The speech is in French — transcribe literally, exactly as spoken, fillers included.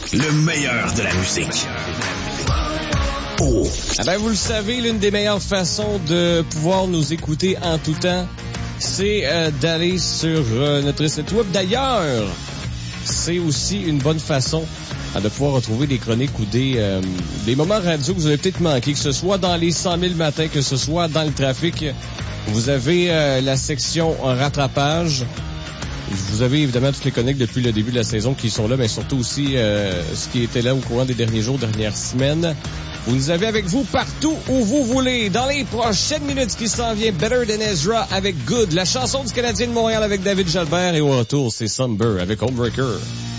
Le meilleur de la musique. Oh. Ah ben, vous le savez, l'une des meilleures façons de pouvoir nous écouter en tout temps, c'est euh, d'aller sur euh, notre site web. D'ailleurs, c'est aussi une bonne façon euh, de pouvoir retrouver des chroniques ou des, euh, des moments radio que vous avez peut-être manqué, que ce soit dans les cent mille matins, que ce soit dans le trafic. Vous avez euh, la section en rattrapage. Vous avez évidemment toutes les chroniques depuis le début de la saison qui sont là, mais surtout aussi euh, ce qui était là au courant des derniers jours, dernières semaines. Vous nous avez avec vous partout où vous voulez. Dans les prochaines minutes, ce qui s'en vient, Better Than Ezra avec Good, la chanson du Canadien de Montréal avec David Jalbert, et au retour, c'est Somber avec Homebreaker.